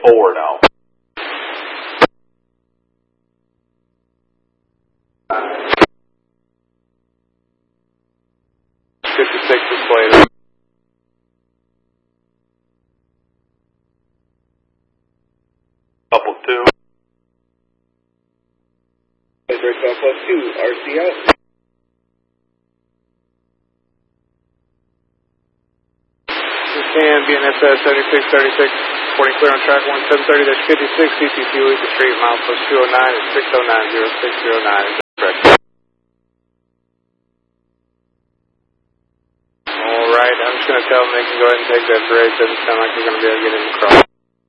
4 now. Displayed. Couple 2. Southwest 2, RC out. Can BNSS 7636, reporting clear on track 1730-56, CTC lead the street, milepost 209 at 609-0609. Correct. Alright, I'm just going to tell them they can go ahead and take that bridge. Doesn't sound like they're going to be able to get in the cross.